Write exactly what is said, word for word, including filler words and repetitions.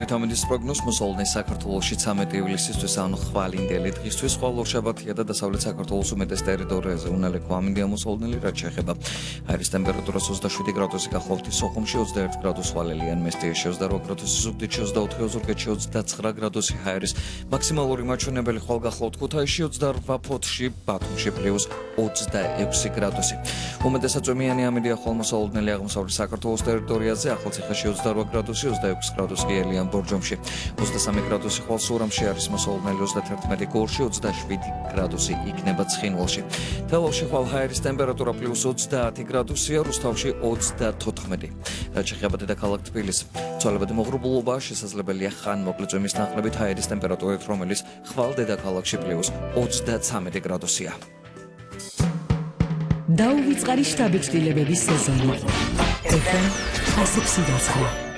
Მეტამედის პროგნოზ მოსავლნი საქართველოში ცამეტი ივლისისთვის ანუ ხვალინდელი დღისთვის ხვალ ორშაბათია და დასავლეთ საქართველოს უმეტეს ტერიტორიაზე უნალე გვამინდია მოსავლნელი რაც შეეხება აირის ტემპერატურას ოცდაშვიდი გრადუსი გახლავთ სოხუმში ოცდაერთი გრადუს ხვალელიან მესტიაში ოცდაოთხ გრადუსი ზუგდიდში ოცდაოთხი ოზურგეთში ოცდაცხრა გრადუსი აირის მაქსიმალური მაჩვენებელი ხვალ გახლავთ ქუთაისში ოცდარვა ფოთში ბათუმში პლუს ოცდაექვსი გრადუსი უმეტესად წვიმიანი ამედია ხვალ მოსავლნელი აღმოსავლეთ საქართველოს ტერიტორიაზე ახალციხეში ოცდარვა გრადუსი ოცდაექვსი გრადუსი გიელიან ბორჯომში ოცდასამი გრადუსი ხვალ სურამში არის მოსალოდნელი ოცდათერთმეტი გორში ოცდაშვიდი გრადუსი იქნება ცხინვალში თელავში ხვალ ჰაერის ტემპერატურა პლუს ოცდაათი გრადუსია რუსთავში ოცდათოთხმეტი რაც შეეხება დედაქალაქ თბილისს ცვალებადი მოღრუბლობა შესაძლებელია ხანმოკლე წვიმის თანხლებით ჰაერის ტემპერატურით რომელიც ხვალ დედაქალაქში პლუს ოცდაცამეტი გრადუსია დაუვიწყარი შთაბეჭდილებების სეზონი. ეფ ემ ასექსი